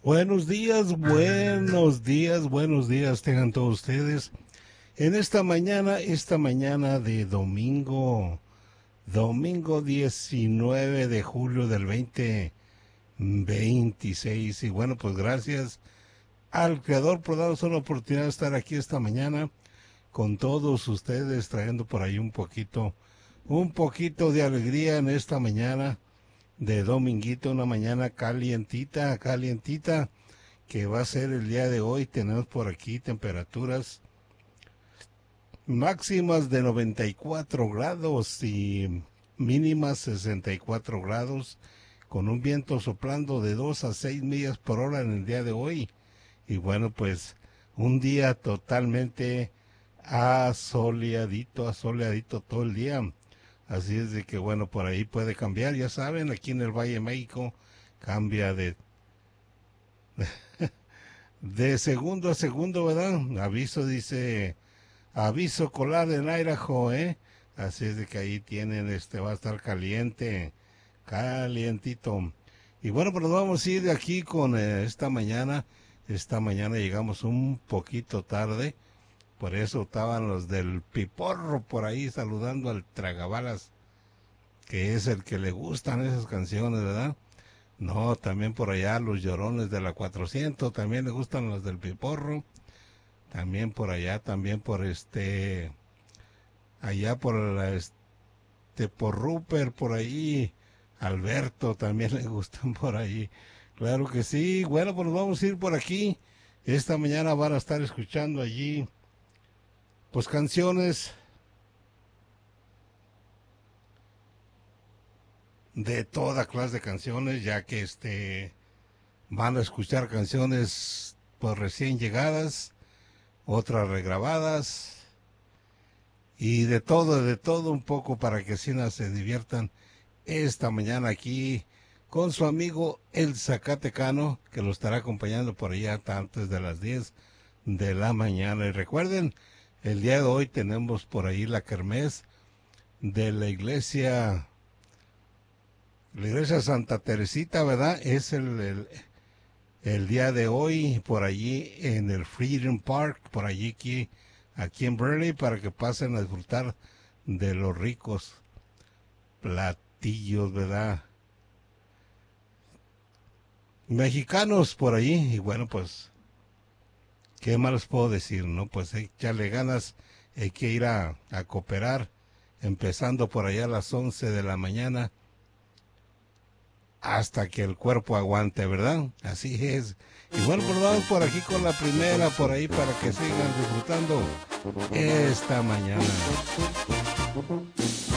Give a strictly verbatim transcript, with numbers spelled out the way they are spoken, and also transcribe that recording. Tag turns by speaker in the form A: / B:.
A: Buenos días, buenos días, buenos días tengan todos ustedes. En esta mañana, esta mañana de domingo, domingo diecinueve de julio del veinte veintiséis. Y bueno, pues gracias al Creador por darnos una oportunidad de estar aquí esta mañana con todos ustedes, trayendo por ahí un poquito, un poquito de alegría en esta mañana de dominguito, una mañana calientita, calientita, que va a ser el día de hoy. Tenemos por aquí temperaturas máximas de noventa y cuatro grados y mínimas sesenta y cuatro grados, con un viento soplando de dos a seis millas por hora en el día de hoy. Y bueno, pues un día totalmente asoleadito, asoleadito todo el día. Así es de que bueno, por ahí puede cambiar, ya saben, aquí en el Valle de México cambia de de segundo a segundo, ¿verdad? Aviso, dice, aviso colar en Idaho, ¿eh? Así es de que ahí tienen, este, va a estar caliente, calientito. Y bueno, pues nos vamos a ir de aquí con eh, esta mañana. Esta mañana llegamos un poquito tarde, por eso estaban los del Piporro por ahí saludando al Tragabalas, que es el que le gustan esas canciones, ¿verdad? No, también por allá los Llorones de la cuatrocientos, también le gustan los del Piporro. También por allá, también por este, allá por la, este, por Rupert, por ahí, Alberto también le gustan por ahí. Claro que sí. Bueno, pues nos vamos a ir por aquí. Esta mañana van a estar escuchando allí, pues canciones de toda clase de canciones, ya que este van a escuchar canciones pues recién llegadas, otras regrabadas y de todo, de todo un poco, para que así no se diviertan esta mañana aquí con su amigo el Zacatecano, que lo estará acompañando por allá hasta antes de las diez de la mañana. Y recuerden, el día de hoy tenemos por ahí la kermés de la iglesia, la iglesia Santa Teresita, ¿verdad? Es el, el, el día de hoy por allí en el Freedom Park, por allí aquí, aquí en Burley, para que pasen a disfrutar de los ricos platillos, ¿verdad? Mexicanos por allí. Y bueno, pues, ¿qué más les puedo decir, no? Pues hay que echarle ganas, hay que ir a, a cooperar, empezando por allá a las once de la mañana, hasta que el cuerpo aguante, ¿verdad? Así es. Y bueno, pues vamos por aquí con la primera, por ahí, para que sigan disfrutando esta mañana.